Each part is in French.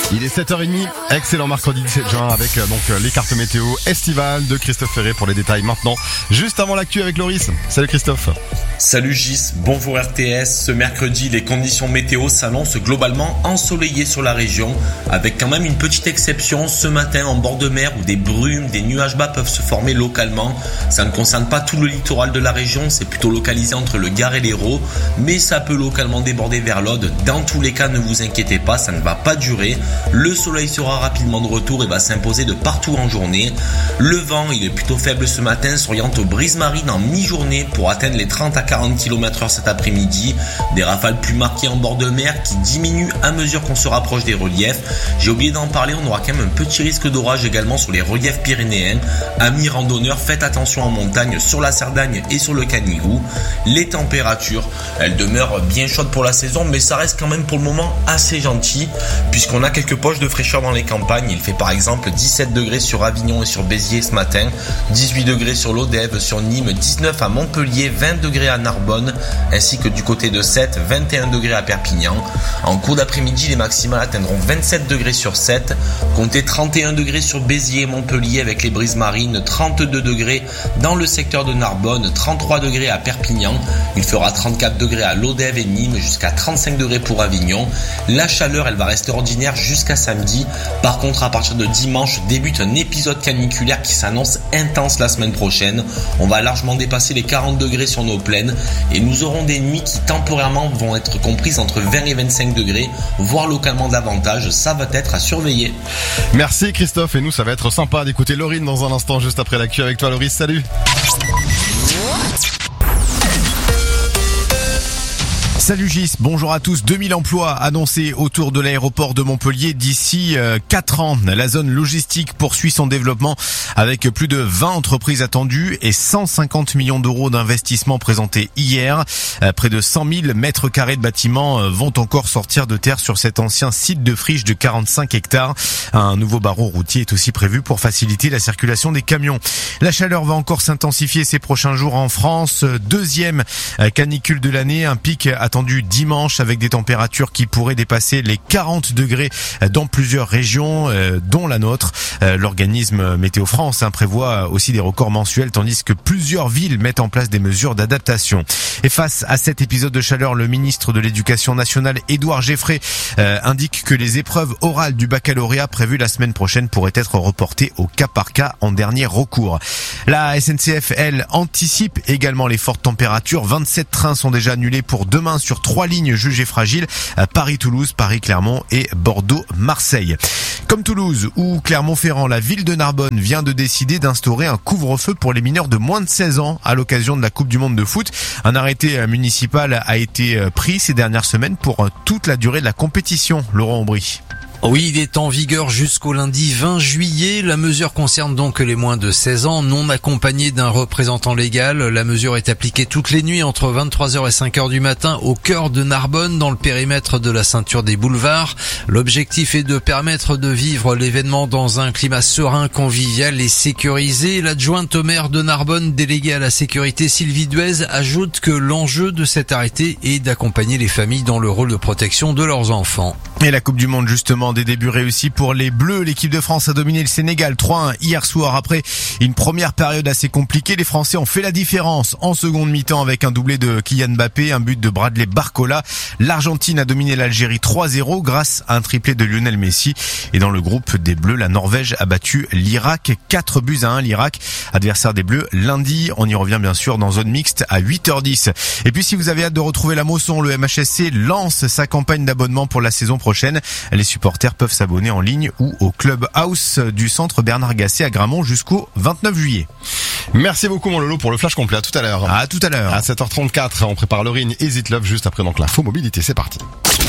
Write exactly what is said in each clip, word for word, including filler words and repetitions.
Il est sept heures trente, excellent mercredi dix-sept juin avec euh, donc euh, les cartes météo estivales de Christophe Ferré pour les détails maintenant. Juste avant l'actu avec Loris. Salut Christophe. Salut Gis, bonjour R T S. Ce mercredi, les conditions météo s'annoncent globalement ensoleillées sur la région, avec quand même une petite exception ce matin en bord de mer où des brumes, des nuages bas peuvent se former localement. Ça ne concerne pas tout le littoral de la région, c'est plutôt localisé entre le Gard et l'Hérault, mais ça peut localement déborder vers l'Aude. Dans tous les cas, ne vous inquiétez pas, ça ne va pas durer. Le soleil sera rapidement de retour et va s'imposer de partout en journée. Le vent, il est plutôt faible ce matin, s'oriente aux brises marines en mi-journée pour atteindre les trente à quarante kilomètres heure cet après-midi. Des rafales plus marquées en bord de mer qui diminuent à mesure qu'on se rapproche des reliefs. J'ai oublié d'en parler, on aura quand même un petit risque d'orage également sur les reliefs pyrénéens. Amis randonneurs, faites attention en montagne sur la Cerdagne et sur le Canigou. Les températures, elles demeurent bien chaudes pour la saison, mais ça reste quand même pour le moment assez gentil, puisqu'on a quelques poches de fraîcheur dans les campagnes. Il fait par exemple dix-sept degrés sur Avignon et sur Béziers ce matin, dix-huit degrés sur l'Odève, sur Nîmes, dix-neuf à Montpellier, vingt degrés à Narbonne, ainsi que du côté de Sète, vingt et un degrés à Perpignan. En cours d'après-midi, les maximales atteindront vingt-sept degrés sur Sète, comptez trente et un degrés sur Béziers et Montpellier avec les brises marines, trente-deux degrés dans le secteur de Narbonne, trente-trois degrés à Perpignan. Il fera trente-quatre degrés à l'Odève et Nîmes, jusqu'à trente-cinq degrés pour Avignon. La chaleur, elle va rester ordinaire jusqu'à samedi. Par contre, à partir de dimanche, débute un épisode caniculaire qui s'annonce intense la semaine prochaine. On va largement dépasser les quarante degrés sur nos plaines et nous aurons des nuits qui temporairement vont être comprises entre vingt et vingt-cinq degrés, voire localement davantage. Ça va être à surveiller. Merci Christophe, et nous ça va être sympa d'écouter Laurine dans un instant juste après l'actu avec toi Loris. Salut. Salut Gis, bonjour à tous. deux mille emplois annoncés autour de l'aéroport de Montpellier d'ici euh, quatre ans. La zone logistique poursuit son développement avec plus de vingt entreprises attendues et cent cinquante millions d'euros d'investissement présentés hier. Euh, près de cent mille mètres carrés de bâtiments euh, vont encore sortir de terre sur cet ancien site de friche de quarante-cinq hectares. Un nouveau barreau routier est aussi prévu pour faciliter la circulation des camions. La chaleur va encore s'intensifier ces prochains jours en France. Deuxième euh, canicule de l'année, un pic attendu dimanche avec des températures qui pourraient dépasser les quarante degrés dans plusieurs régions, euh, dont la nôtre. Euh, l'organisme Météo France hein, prévoit aussi des records mensuels, tandis que plusieurs villes mettent en place des mesures d'adaptation. Et face à cet épisode de chaleur, le ministre de l'Éducation nationale, Édouard Geffrey, euh, indique que les épreuves orales du baccalauréat prévues la semaine prochaine pourraient être reportées au cas par cas en dernier recours. La S N C F, elle, anticipe également les fortes températures. vingt-sept trains sont déjà annulés pour demain sur trois lignes jugées fragiles, Paris-Toulouse, Paris-Clermont et Bordeaux-Marseille. Comme Toulouse ou Clermont-Ferrand, la ville de Narbonne vient de décider d'instaurer un couvre-feu pour les mineurs de moins de seize ans à l'occasion de la Coupe du Monde de foot. Un arrêté municipal a été pris ces dernières semaines pour toute la durée de la compétition. Laurent Aubry. Oui, il est en vigueur jusqu'au lundi vingt juillet. La mesure concerne donc les moins de seize ans, non accompagnés d'un représentant légal. La mesure est appliquée toutes les nuits entre vingt-trois heures et cinq heures du matin au cœur de Narbonne, dans le périmètre de la ceinture des boulevards. L'objectif est de permettre de vivre l'événement dans un climat serein, convivial et sécurisé. L'adjointe au maire de Narbonne, déléguée à la sécurité, Sylvie Duez, ajoute que l'enjeu de cet arrêté est d'accompagner les familles dans le rôle de protection de leurs enfants. Et la Coupe du Monde, justement, des débuts réussis pour les Bleus. L'équipe de France a dominé le Sénégal trois un hier soir. Après une première période assez compliquée, les Français ont fait la différence en seconde mi-temps avec un doublé de Kylian Mbappé, un but de Bradley Barcola. L'Argentine a dominé l'Algérie trois zéro grâce à un triplé de Lionel Messi. Et dans le groupe des Bleus, la Norvège a battu l'Irak quatre buts à un. L'Irak, adversaire des Bleus, lundi. On y revient bien sûr dans zone mixte à huit heures dix. Et puis si vous avez hâte de retrouver la Mosson, le M H S C lance sa campagne d'abonnement pour la saison prochaine. Les supporters peuvent s'abonner en ligne ou au Club House du centre Bernard Gasset à Gramont jusqu'au vingt-neuf juillet. Merci beaucoup mon Lolo pour le flash complet. À tout à l'heure. À tout à l'heure. À sept heures trente-quatre, on prépare Laurine et Zit Love juste après donc l'info mobilité. C'est parti.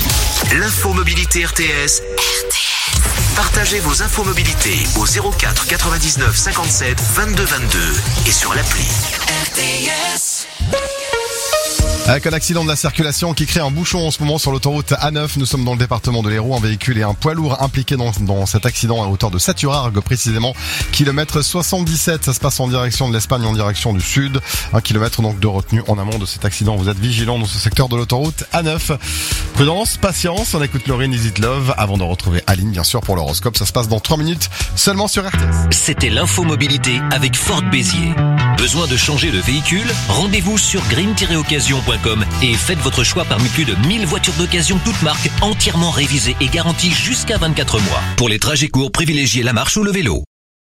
L'info mobilité R T S. R T S. Partagez vos infos mobilité au zéro quatre quatre-vingt-dix-neuf cinquante-sept vingt-deux vingt-deux et sur l'appli. R T S. Avec un accident de la circulation qui crée un bouchon en ce moment sur l'autoroute A neuf. Nous sommes dans le département de l'Hérault. Un véhicule et un poids lourd impliqués dans, dans cet accident à hauteur de Saturargues, précisément. Kilomètre soixante-dix-sept. Ça se passe en direction de l'Espagne, en direction du sud. Un kilomètre donc de retenue en amont de cet accident. Vous êtes vigilants dans ce secteur de l'autoroute A neuf. Prudence, patience. On écoute Laurine Is It Love avant de retrouver Aline, bien sûr, pour l'horoscope. Ça se passe dans trois minutes seulement sur R T S. C'était l'infomobilité avec Ford Béziers. Besoin de changer de véhicule? Rendez-vous sur green tiret occasion point com et faites votre choix parmi plus de mille voitures d'occasion toutes marques entièrement révisées et garanties jusqu'à vingt-quatre mois. Pour les trajets courts, privilégiez la marche ou le vélo.